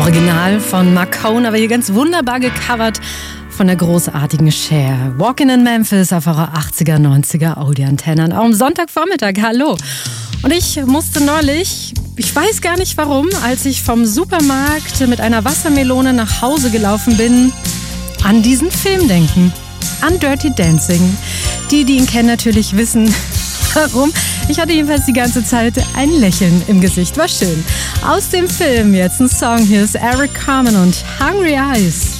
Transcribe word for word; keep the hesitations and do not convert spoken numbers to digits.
Original von Marcone, aber hier ganz wunderbar gecovert von der großartigen Cher. Walking in Memphis auf eurer achtziger, neunziger Audi-Antennen. Auch am Sonntagvormittag, hallo. Und ich musste neulich, ich weiß gar nicht warum, als ich vom Supermarkt mit einer Wassermelone nach Hause gelaufen bin, an diesen Film denken. An Dirty Dancing. Die, die ihn kennen, natürlich wissen, warum. Ich hatte jedenfalls die ganze Zeit ein Lächeln im Gesicht. War schön. Aus dem Film jetzt ein Song. Hier ist Eric Carmen und Hungry Eyes.